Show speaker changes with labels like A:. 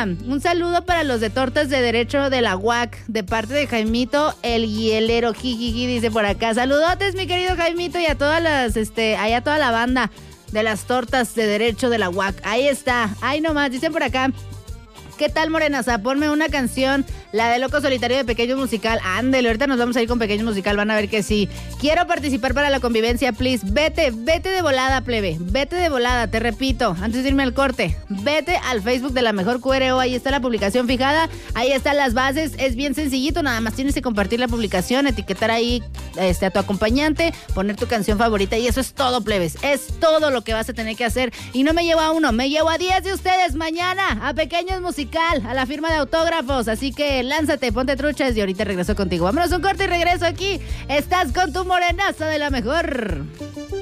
A: Un saludo para los de Tortas de Derecho de la UAC, de parte de Jaimito, el hielero, jijiji, dice por acá. Saludotes, mi querido Jaimito, y a todas las, a toda la banda de las Tortas de Derecho de la UAC. Ahí está, ahí nomás, dicen por acá. ¿Qué tal, Morenaza? Ponme una canción, la de Loco Solitario de Pequeño Musical. Ándele, ahorita nos vamos a ir con Pequeño Musical, van a ver que sí. Quiero participar para la convivencia, please. Vete de volada, plebe. Vete de volada, te repito, antes de irme al corte. Vete al Facebook de La Mejor QRO, ahí está la publicación fijada, ahí están las bases, es bien sencillito, nada más tienes que compartir la publicación, etiquetar ahí a tu acompañante, poner tu canción favorita y eso es todo, plebes. Es todo lo que vas a tener que hacer. Y no me llevo a uno, me llevo a 10 de ustedes mañana a Pequeños Musical, a la firma de autógrafos, así que lánzate, ponte truchas y ahorita regreso contigo. Vámonos un corte y regreso aquí. Estás con tu Morenaza de La Mejor.